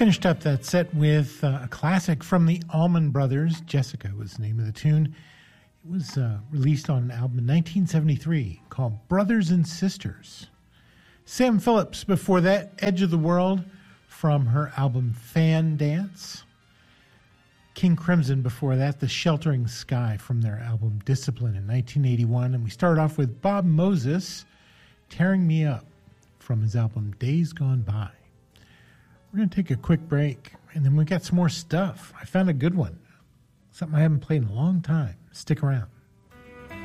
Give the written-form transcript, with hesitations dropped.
Finished up that set with a classic from the Allman Brothers. Jessica was the name of the tune. It was released on an album in 1973 called Brothers and Sisters. Sam Phillips before that, Edge of the World from her album Fan Dance. King Crimson before that, The Sheltering Sky from their album Discipline in 1981. And we started off with Bob Moses, Tearing Me Up from his album Days Gone By. We're going to take a quick break, and then we got some more stuff. I found a good one, something I haven't played in a long time. Stick around.